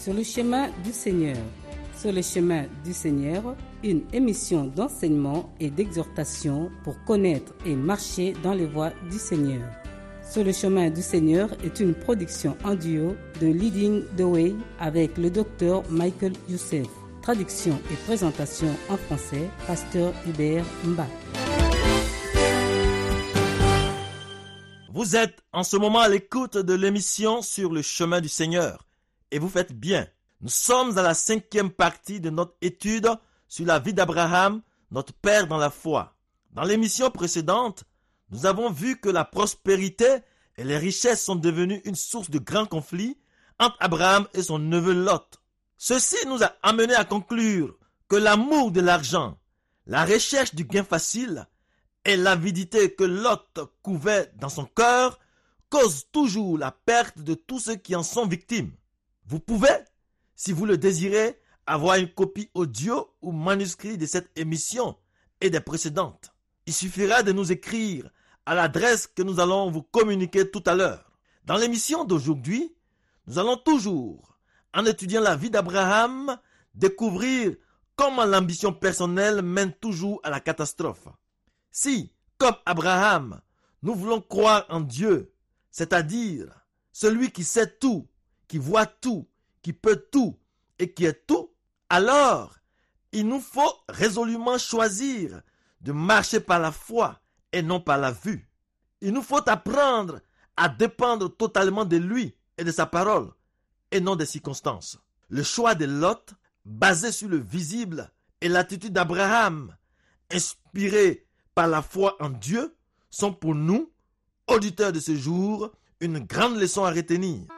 sur le chemin du Seigneur. Sur le chemin du Seigneur, une émission d'enseignement et d'exhortation pour connaître et marcher dans les voies du Seigneur. Sur le chemin du Seigneur est une production en duo de Leading the Way avec le docteur Michael Youssef. Traduction et présentation en français, Pasteur Hubert Mba. Vous êtes en ce moment à l'écoute de l'émission Sur le chemin du Seigneur et vous faites bien. Nous sommes à la 5e partie de notre étude sur la vie d'Abraham, notre père dans la foi. Dans l'émission précédente, nous avons vu que la prospérité et les richesses sont devenues une source de grands conflits entre Abraham et son neveu Lot. Ceci nous a amené à conclure que l'amour de l'argent, la recherche du gain facile et l'avidité que Lot couvait dans son cœur causent toujours la perte de tous ceux qui en sont victimes. Vous pouvez, si vous le désirez, avoir une copie audio ou manuscrit de cette émission et des précédentes. Il suffira de nous écrire à l'adresse que nous allons vous communiquer tout à l'heure. Dans l'émission d'aujourd'hui, nous allons toujours, en étudiant la vie d'Abraham, découvrir comment l'ambition personnelle mène toujours à la catastrophe. Si, comme Abraham, nous voulons croire en Dieu, c'est-à-dire celui qui sait tout, qui voit tout, qui peut tout et qui est tout, alors il nous faut résolument choisir de marcher par la foi et non par la vue. Il nous faut apprendre à dépendre totalement de lui et de sa parole et non des circonstances. Le choix de Lot, basé sur le visible, et l'attitude d'Abraham, inspirée par la foi en Dieu, sont pour nous, auditeurs de ce jour, une grande leçon à retenir.